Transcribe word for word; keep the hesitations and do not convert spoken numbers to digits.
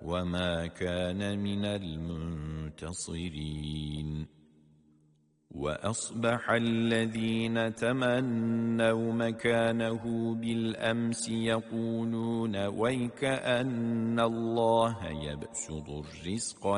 وما كان من المنتصرين. وأصبح الذين تمنوا مكانه بالأمس يقولون ويك أن الله يبسط الرزق